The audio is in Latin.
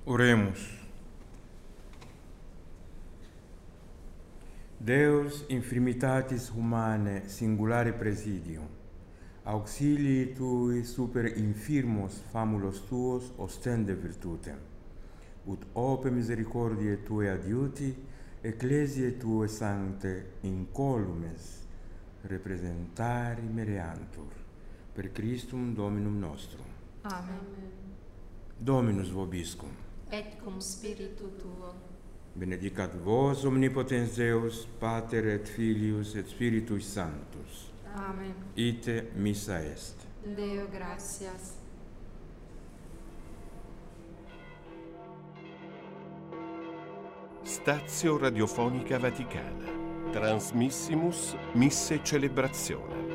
Oremos. Deus infirmitatis humanae singulare presidium, auxilii tui super infirmos famulos tuos ostende virtutem, ut ope misericordiae tue adiuti, ecclesiae tue sancte incolumes representari mereantur, per Christum Dominum nostrum. Amen. Dominus vobiscum. Et cum spiritu tuo. Benedicat vos omnipotens Deus, Pater et Filius et Spiritus Sanctus. Amen. Ite missa est. Deo gratias. Stazio Radiofonica Vaticana. Transmissimus Misse Celebrazione.